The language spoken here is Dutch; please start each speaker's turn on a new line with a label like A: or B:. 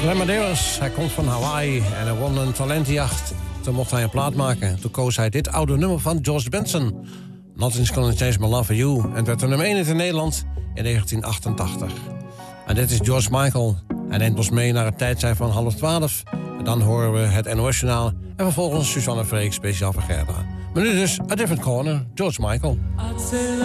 A: Amadeus, hij komt van Hawaii en hij won een talentenjacht. Toen mocht hij een plaat maken. Toen koos hij dit oude nummer van George Benson. Nothing's Gonna Change My Love For You. En werd er nummer 1 in Nederland in 1988. En dit is George Michael. Hij neemt ons mee naar het tijdstip van 11:30. En dan horen we het NOS-journaal. En vervolgens Suzanne Freek, speciaal voor Gerda. Maar nu dus A Different Corner, George Michael.